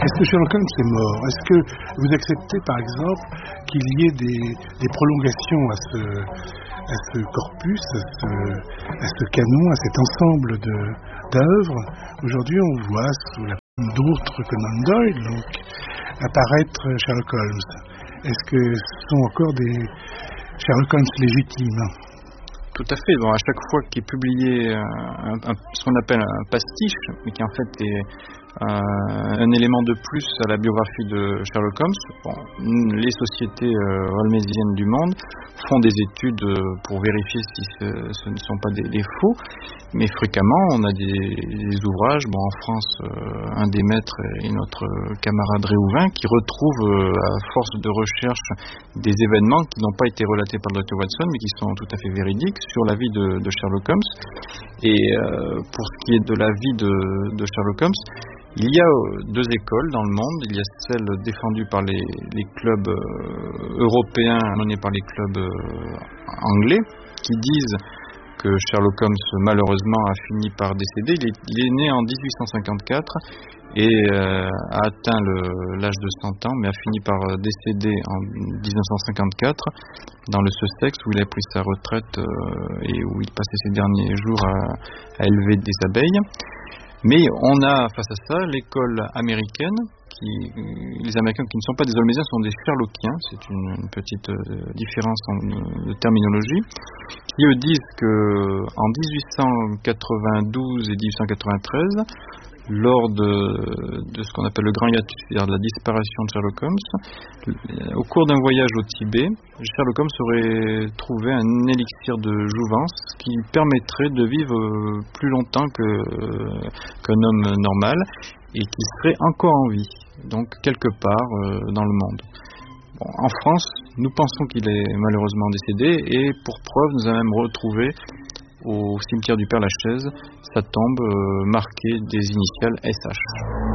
est-ce que Sherlock Holmes est mort? Est-ce que vous acceptez, par exemple, qu'il y ait des prolongations à ce corpus, à ce canon, à cet ensemble d'œuvres? Aujourd'hui, on voit sous la forme d'autres Conan Doyle, donc, apparaître Sherlock Holmes. Est-ce que ce sont encore des Sherlock Holmes légitimes? Tout à fait. Bon, à chaque fois qu'est publié ce qu'on appelle un pastiche, mais qui en fait est un élément de plus à la biographie de Sherlock Holmes, les sociétés holmésiennes du monde font des études pour vérifier si ce ne sont pas des faux, mais fréquemment on a des ouvrages, en France un des maîtres est notre camarade Réhouvin, qui retrouve à force de recherche des événements qui n'ont pas été relatés par le Dr Watson mais qui sont tout à fait véridiques sur la vie de Sherlock Holmes. Et pour ce qui est de la vie de Sherlock Holmes, il y a deux écoles dans le monde. Il y a celle défendue par les clubs européens, menée par les clubs anglais, qui disent que Sherlock Holmes malheureusement a fini par décéder. Il est né en 1854 et a atteint l'âge de 100 ans, mais a fini par décéder en 1954 dans le Sussex, où il a pris sa retraite et où il passait ses derniers jours à élever des abeilles. Mais on a face à ça l'école américaine, les Américains qui ne sont pas des Holmésiens sont des Sherlockiens, c'est une petite différence de terminologie, qui eux disent que en 1892 et 1893, lors de ce qu'on appelle le grand hiatus, c'est-à-dire de la disparition de Sherlock Holmes, au cours d'un voyage au Tibet, Sherlock Holmes aurait trouvé un élixir de jouvence qui permettrait de vivre plus longtemps qu'un homme normal et qui serait encore en vie, donc quelque part dans le monde. En France, nous pensons qu'il est malheureusement décédé et pour preuve, nous avons même retrouvé au cimetière du Père-Lachaise sa tombe marquée des initiales SH.